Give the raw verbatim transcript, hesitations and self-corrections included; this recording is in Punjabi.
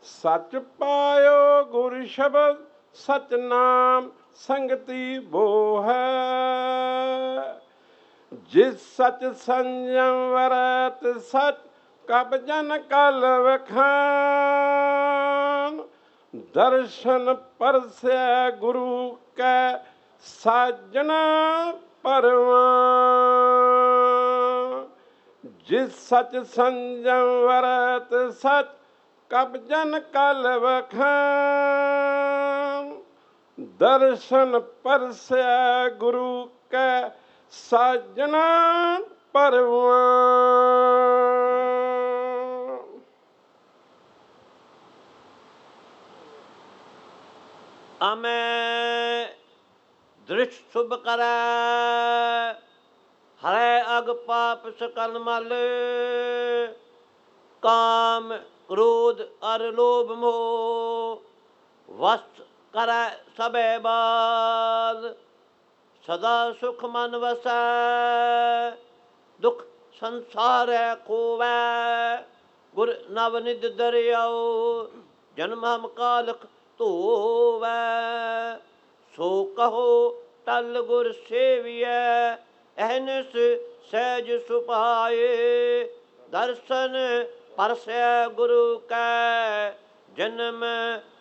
ਸਚ ਪਾਇਓ ਗੁਰ ਸ਼ਬਦ ਸਚ ਨਾਮ ਸੰਗਤੀ ਬੋ ਹੈ। ਜਿਸ ਸਚ ਸੰਜਮ ਵਰਤ ਸਚ ਕਬ ਜਨ ਕਲ ਵਖਾਨ। ਦਰਸ਼ਨ ਪਰਸੈ ਗੁਰੂ ਕੈ ਸਾਜਣਾ ਪਰਵਾਨ। ਜਿਸ ਸਚ ਸੰਜਮ ਵਰਤ ਸਚ ਕਬ ਜਨ ਕਲ ਵਖਾਨ। ਦਰਸ਼ਨ ਪਰਸੈ ਗੁਰੂ ਕੈ ਸਾਜਣਾ ਪਰਵਾਨ। ਆਮੈ ਦ੍ਰਿਸ਼ ਸੁਭ ਕਰੈ ਹਰੈ ਅਗ ਪਾਪ ਸਕਲ ਮਲ। ਕਾਮ ਕ੍ਰੋਧ ਅਰ ਲੋਭ ਮੋਹ ਵਸ ਕਰੈ ਸਭੈ ਬਾਲ। ਸਦਾ ਸੁਖ ਮਨ ਵਸੈ ਦੁਖ ਸੰਸਾਰੈ ਖੋਵੈ। ਗੁਰ ਨਵ ਨਿਧ ਦਰਿਆਉ ਜਨਮ ਹਮ ਕਾਲਖ ਧੋਵੈ। ਸੋ ਕਹੋ ਟਲ ਗੁਰ ਸੇਵੀਐ ਅਹਨਿਸ ਸਹਿਜ ਸੁਭਾਏ। ਦਰਸ਼ਨ ਪਰਸੈ ਗੁਰੂ ਕੈ ਜਨਮ